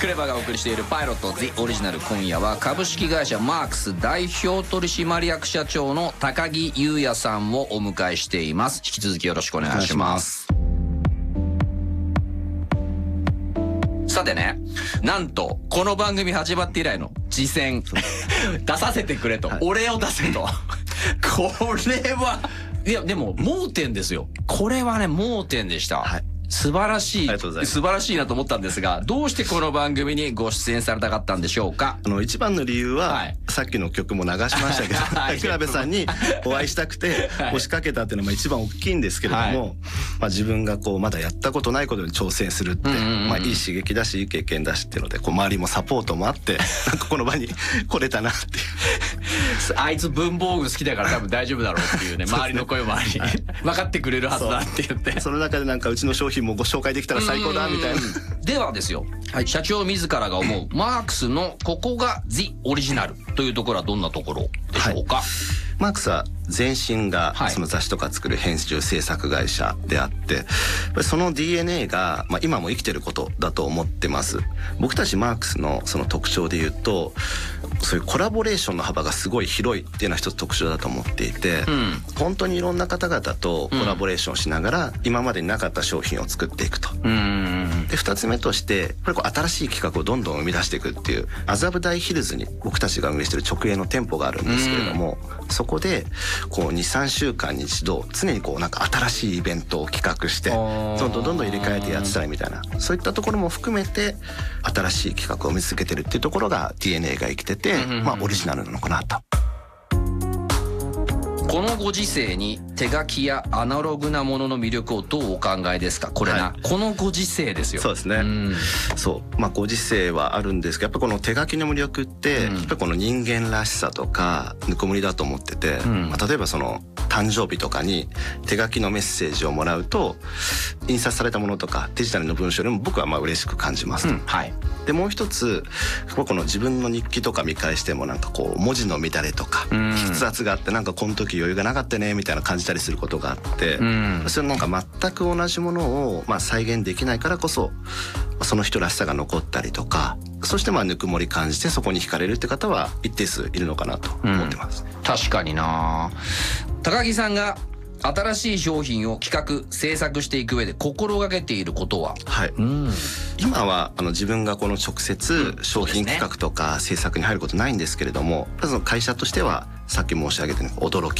クレバがお送りしているパイロット The オリジナル、今夜は株式会社マークス代表取締役社長の高木優也さんをお迎えしています。引き続きよろしくお願いします。さてね、なんとこの番組始まって以来の次戦出させてくれと、俺を出せとこれはいやでも盲点ですよ。これはね盲点でした。素晴らしい、素晴らしいなと思ったんですが、どうしてこの番組にご出演されたかったんでしょうか。 一番の理由は、さっきの曲も流しましたけど倉部さんにお会いしたくて押しかけたっていうのが一番大きいんですけれども、自分がこうまだやったことないことに挑戦するって、いい刺激だしいい経験だしっていうので、こう周りもサポートもあってなんかこの場に来れたなっていうあいつ文房具好きだから多分大丈夫だろうっていうね周りの声もあり、分かってくれるはずだって言って、 その中でなんかうちの商品もご紹介できたら最高だみたいな。 ではですよ、社長自らが思うマークスのここが The オリジナルというところはどんなところでしょうか。 マークスは前身がその雑誌とか作る編集制作会社であって、その DNA が今も生きてることだと思ってます。僕たちマークスのその特徴で言うと、そういうコラボレーションの幅がすごい広いっていうのは一つ特徴だと思っていて、本当にいろんな方々とコラボレーションしながら今までになかった商品を作っていくと。で2つ目として、やっぱりこう新しい企画をどんどん生み出していくっていう、麻布台ヒルズに僕たちが運営している直営の店舗があるんですけれども、そこでこう 2,3 週間に一度常にこうなんか新しいイベントを企画してどんどん入れ替えてやってたりみたいな、そういったところも含めて新しい企画を見つけてるっていうところが DNA が生きてて、オリジナルなのかなと。 このご時世に手書きやアナログなものの魅力をどうお考えですか。これこのご時世ですよ。 そうですね、そうご時世はあるんですけど、やっぱこの手書きの魅力って、やっぱりこの人間らしさとかぬくもりだと思ってて、例えばその誕生日とかに手書きのメッセージをもらうと、印刷されたものとかデジタルの文章よりも僕は嬉しく感じますと。でもう一つ、この自分の日記とか見返してもなんかこう文字の乱れとか筆圧があって、なんかこの時余裕がなかったねみたいな感じたりすることがあって、それなんか全く同じものを再現できないからこそ、その人らしさが残ったりとか、そしてぬくもり感じてそこに惹かれるって方は一定数いるのかなと思ってます。 確かにな。高木さんが新しい商品を企画制作していく上で心がけていることは。今は自分がこの直接商品企画とか制作に入ることないんですけれども、その会社としてはさっき申し上げたように驚き